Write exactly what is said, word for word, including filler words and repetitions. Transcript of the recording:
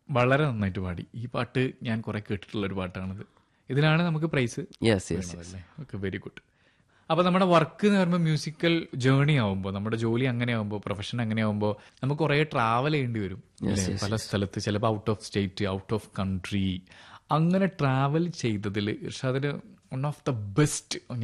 വളരെ നന്നായിട്ട് പാടി. ഈ പാട്ട് ഞാൻ കുറെ കേട്ടിട്ടുള്ള ഒരു പാട്ടാണിത്. ഇതിലാണ് നമുക്ക് പ്രൈസ്. യെസ് യെസ് അല്ലേ? Okay, very good. അപ്പോൾ നമ്മുടെ വർക്ക് എന്ന് പറയുമ്പോൾ മ്യൂസിക്കൽ ജേർണി ആവുമ്പോൾ, നമ്മുടെ ജോലി അങ്ങനെ ആവുമ്പോൾ, പ്രൊഫഷൻ അങ്ങനെ ആവുമ്പോൾ നമുക്ക് കുറേ ട്രാവൽ ചെയ്യേണ്ടി വരും അല്ലേ? പല സ്ഥലത്ത്, ചിലപ്പോൾ out of state, out of country. അങ്ങനെ ട്രാവൽ ചെയ്തതിൽ ഇർഷാദിന് വൺ ഓഫ് ദ ബെസ്റ്റ്